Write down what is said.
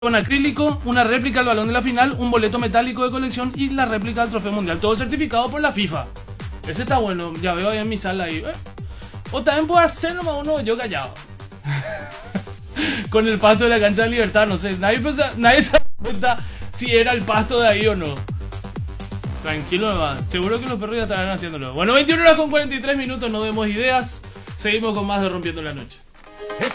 con acrílico, una réplica del balón de la final, un boleto metálico de colección y la réplica del trofeo mundial. Todo certificado por la FIFA. Ese está bueno, ya veo ahí en mi sala ahí. O también puedo hacer nomás uno yo callado. Con el pasto de la cancha de Libertad, no sé. Nadie se da cuenta si era el pasto de ahí o no. Tranquilo nomás. Seguro que los perros ya estarán haciéndolo. Bueno, 21 horas con 43 minutos, no demos ideas. Seguimos con más de Rompiendo la Noche.